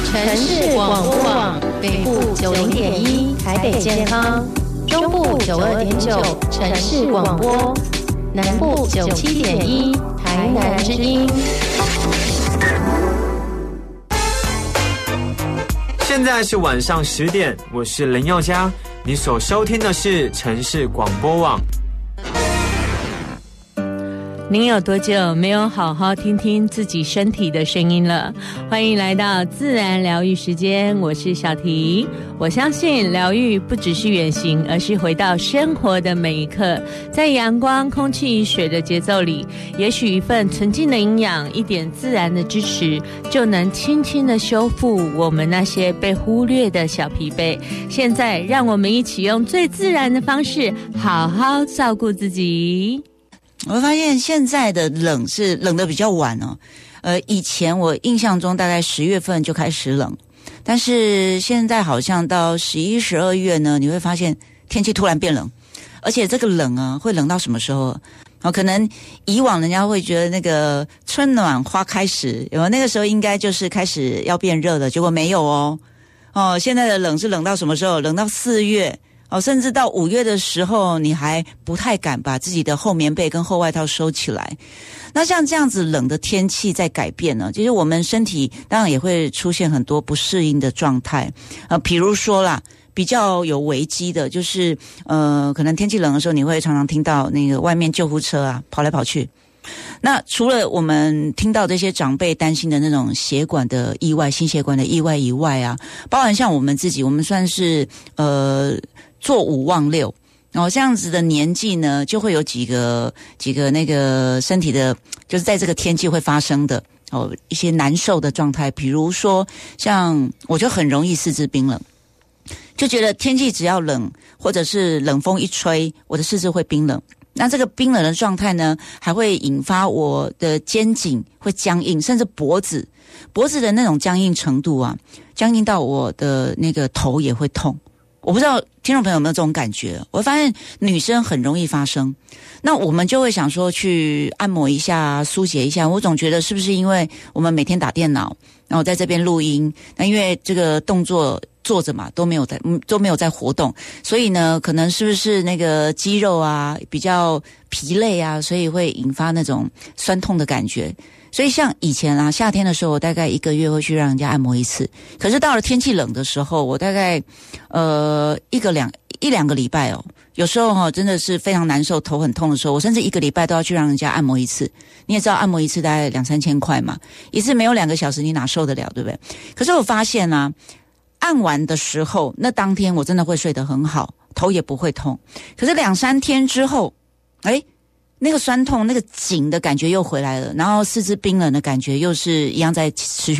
城市广播网，北部90.1台北健康，中部92.9城市广播，南部97.1台南之音。 现在是晚上10点，我是林宥嘉，你所收听的是城市广播网。 您有多久没有好好听听自己身体的声音了？欢迎来到自然疗愈时间，我是小提。我相信疗愈不只是远行，而是回到生活的每一刻，在阳光、空气、水的节奏里，也许一份纯净的营养，一点自然的支持，就能轻轻的修复我们那些被忽略的小疲惫。现在让我们一起用最自然的方式，好好照顾自己。 我会发现现在的冷是冷的比较晚哦，以前我印象中大概10月份就开始冷，但是现在好像到11、12月呢，你会发现天气突然变冷，而且这个冷啊，会冷到什么时候？可能以往人家会觉得那个春暖花开时，有没有那个时候应该就是开始要变热了，结果没有哦。现在的冷是冷到什么时候？冷到4月。甚至到5月的时候，你还不太敢把自己的厚棉被跟厚外套收起来。那像这样子冷的天气在改变呢，其实我们身体当然也会出现很多不适应的状态。比如说啦，比较有危机的就是可能天气冷的时候，你会常常听到那个外面救护车啊跑来跑去。那除了我们听到这些长辈担心的那种血管的意外、心血管的意外以外啊，包含像我们自己，我们算是做5忘6，这样子的年纪呢，就会有几个那个身体的，就是在这个天气会发生的一些难受的状态，比如说像我就很容易四肢冰冷，就觉得天气只要冷或者是冷风一吹，我的四肢会冰冷。那这个冰冷的状态呢，还会引发我的肩颈会僵硬，甚至脖子的那种僵硬程度啊，僵硬到我的那个头也会痛。我不知道听众朋友有没有这种感觉，我发现女生很容易发生，那我们就会想说去按摩一下、疏解一下。我总觉得是不是因为我们每天打电脑，然后在这边录音，那因为这个动作坐着嘛，都没有在活动，所以呢，可能是不是那个肌肉啊比较疲累啊，所以会引发那种酸痛的感觉。所以像以前啊，夏天的时候，我大概1个月会去让人家按摩一次。可是到了天气冷的时候，我大概一两个礼拜哦，有时候真的是非常难受，头很痛的时候，我甚至1个礼拜都要去让人家按摩一次。你也知道，按摩一次大概2-3千块嘛，一次没有2个小时，你哪受得了，对不对？可是我发现啊，按完的时候，那当天我真的会睡得很好，头也不会痛。可是2-3天之后，那个酸痛、那个紧的感觉又回来了，然后四肢冰冷的感觉又是一样在持续